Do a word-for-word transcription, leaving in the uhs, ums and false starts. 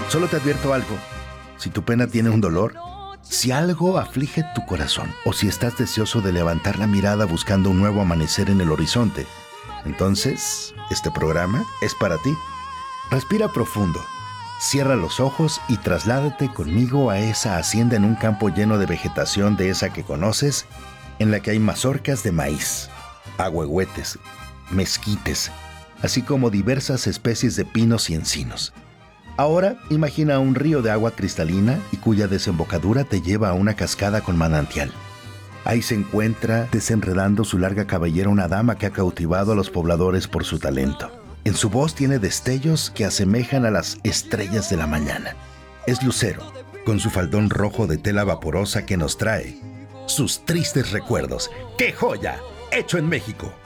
Solo te advierto algo. Si tu pena tiene un dolor, si algo aflige tu corazón, o si estás deseoso de levantar la mirada buscando un nuevo amanecer en el horizonte, entonces, este programa es para ti. Respira profundo, cierra los ojos y trasládate conmigo a esa hacienda en un campo lleno de vegetación de esa que conoces, en la que hay mazorcas de maíz, ahuehuetes, mezquites, así como diversas especies de pinos y encinos. Ahora, imagina un río de agua cristalina y cuya desembocadura te lleva a una cascada con manantial. Ahí se encuentra, desenredando su larga cabellera, una dama que ha cautivado a los pobladores por su talento. En su voz tiene destellos que asemejan a las estrellas de la mañana. Es Lucero, con su faldón rojo de tela vaporosa que nos trae sus tristes recuerdos. ¡Qué joya! ¡Hecho en México!